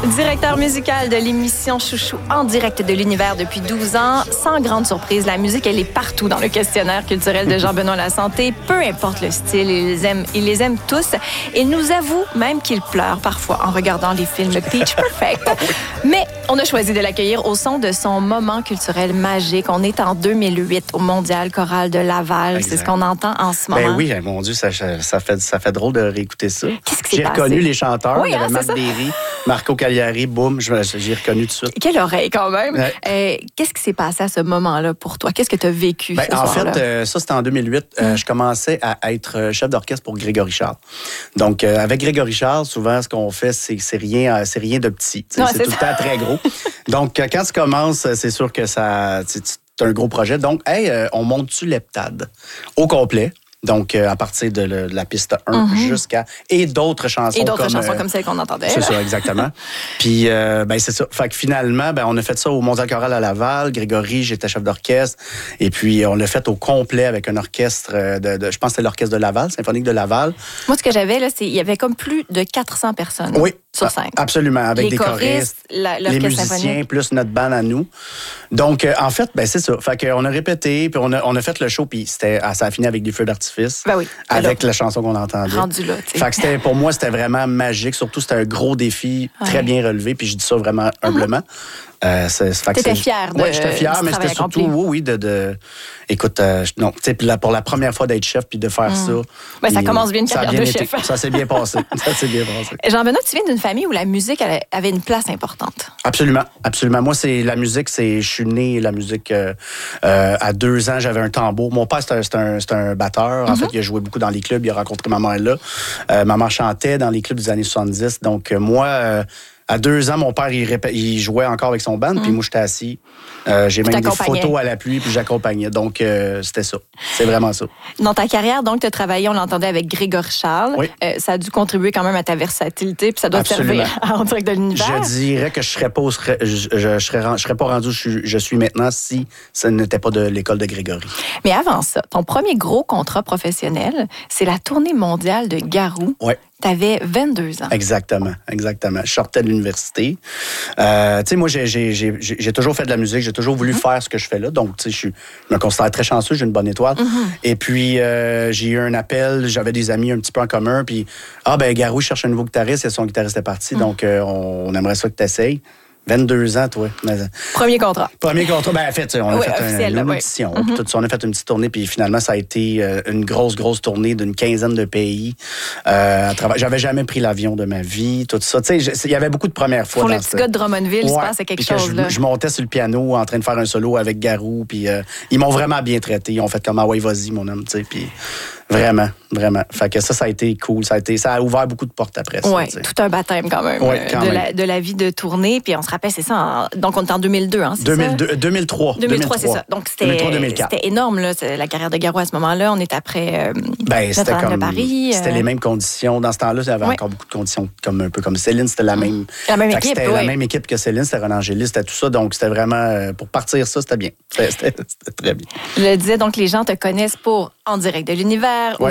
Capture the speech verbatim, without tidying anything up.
Directeur musical de l'émission Chouchou en direct de l'univers depuis douze ans. Sans grande surprise, la musique, elle est partout dans le questionnaire culturel de Jean-Benoît Lasanté. Peu importe le style, il les aime, il les aime tous. Il nous avoue même qu'il pleure parfois en regardant les films Pitch Perfect. Mais on a choisi de l'accueillir au son de son moment culturel magique. On est en deux mille huit au Mondial choral de Laval. Exact. C'est ce qu'on entend en ce moment. Ben oui, mon Dieu, ça, ça, fait, ça fait drôle de réécouter ça. Qu'est-ce qui s'est J'ai passé? reconnu les chanteurs. Oui, il y avait hein, Marc Berry, Marco Cagliari, boum, j'ai reconnu tout de suite. Quelle oreille quand même. Ouais. Euh, qu'est-ce qui s'est passé à ce moment-là pour toi? Qu'est-ce que tu as vécu ben, ce En soir-là? fait, euh, ça, c'était en deux mille huit. Euh, je commençais à être chef d'orchestre pour Grégory Charles. Donc, euh, avec Grégory Charles, souvent, ce qu'on fait, c'est, c'est, rien, c'est rien de petit. Ouais, c'est, c'est tout le temps très gros. Donc, quand tu commences, c'est sûr que ça, c'est un gros projet. Donc, hey, euh, on monte-tu l'heptade au complet? Donc, euh, à partir de, le, de la piste un mm-hmm. jusqu'à... Et d'autres chansons. Et d'autres comme, chansons euh, comme celles qu'on entendait. C'est ça, exactement. Puis, euh, ben c'est ça. Fait que finalement, ben, on a fait ça au Mondial choral à Laval. Grégory, j'étais chef d'orchestre. Et puis, on l'a fait au complet avec un orchestre de... de je pense que c'était l'orchestre de Laval, symphonique de Laval. Moi, ce que j'avais, là, c'est il y avait comme plus de quatre cents personnes oui, sur scène. Absolument, avec les des choristes, choristes, la, les musiciens, symphonique. plus notre band à nous. Donc, euh, en fait, ben c'est ça. Fait qu'on a répété, puis on a, on a fait le show, puis c'était, ça a fini avec des feux d'artifice. Ben oui. Avec la chanson qu'on entendait. Rendu là, tu sais. Fait que c'était, pour moi, c'était vraiment magique. Surtout, c'était un gros défi, ouais. très bien relevé. Puis je dis ça vraiment humblement. Mm-hmm. Euh, c'est, fait T'étais fière de. Oui, j'étais fière, mais c'était surtout, oui, oui, de. de écoute, euh, non, tu sais, pour la première fois d'être chef, puis de faire mm. ça. Ben, ça commence bien une carrière bien de été, chef. Ça s'est bien passé. Ça s'est bien passé. Jean-Benoît, tu viens d'une famille où la musique avait une place importante. Absolument, absolument. Moi, c'est la musique, c'est, je suis né la musique euh, euh, à deux ans, j'avais un tambour. Mon père, c'était un, un, un batteur. En mm-hmm. fait, il a joué beaucoup dans les clubs. Il a rencontré ma mère là. Euh, ma mère chantait dans les clubs des années soixante-dix. Donc, euh, moi. Euh, À deux ans, mon père, il, répé- il jouait encore avec son band, mmh. puis moi, j'étais assis. Euh, j'ai même des photos à l'appui, puis j'accompagnais. Donc, euh, c'était ça. C'est vraiment ça. Dans ta carrière, donc, tu as travaillé, on l'entendait, avec Grégory Charles. Oui. Euh, ça a dû contribuer quand même à ta versatilité, puis ça doit Absolument. te servir en direct de l'univers. Je dirais que je serais pas, je, je, je serais, je serais pas rendu où je, je suis maintenant si ça n'était pas de l'école de Grégory. Mais avant ça, ton premier gros contrat professionnel, c'est la tournée mondiale de Garou. Oui. T'avais vingt-deux ans. Exactement, exactement. Je sortais de l'université. Euh, tu sais, moi, j'ai, j'ai, j'ai, j'ai toujours fait de la musique. J'ai toujours voulu mm-hmm. faire ce que je fais là. Donc, tu sais, je me considère très chanceux. J'ai une bonne étoile. Mm-hmm. Et puis, euh, j'ai eu un appel. J'avais des amis un petit peu en commun. Puis, ah, ben Garou cherche un nouveau guitariste. Et son guitariste est parti. Mm-hmm. Donc, euh, on, on aimerait ça que tu essayes. vingt-deux ans, toi. Premier contrat. Premier contrat. Ben, en fait, on a oui, fait un, une oui. audition. Mm-hmm. Tout ça, on a fait une petite tournée, puis finalement, ça a été une grosse, grosse tournée d'une quinzaine de pays. Euh, à travers... J'avais jamais pris l'avion de ma vie, tout ça. Tu sais, il y avait beaucoup de premières fois. Pour dans le petit ce... gars de Drummondville, ouais, il se passe quelque chose. Je, là. je montais sur le piano en train de faire un solo avec Garou, puis euh, ils m'ont vraiment bien traité. Ils ont fait comme, ah ouais, vas-y, mon homme, tu sais, puis... Vraiment, vraiment. Fait que ça, ça a été cool. Ça a, été, ça a ouvert beaucoup de portes après ça. Oui, tout un baptême quand même, ouais, quand de, même. La, de la vie de tournée. Puis on se rappelle, c'est ça. En, donc, on est en deux mille deux, hein, c'est deux mille deux, ça? deux mille trois. deux mille trois, c'est ça. Donc, c'était, deux mille trois, deux mille quatre. C'était énorme, là, la carrière de Garou à ce moment-là. On est après euh, ben, c'était comme, de Paris. C'était euh... les mêmes conditions. Dans ce temps-là, il y avait ouais. encore beaucoup de conditions, comme un peu comme Céline. C'était la même, la même équipe. C'était oui. la même équipe que Céline. C'était Renan Angélis, c'était tout ça. Donc, c'était vraiment... Pour partir ça, c'était bien. C'était, c'était, c'était très bien. Je le disais, donc, les gens te connaissent pour En direct de l'univers. Ouais.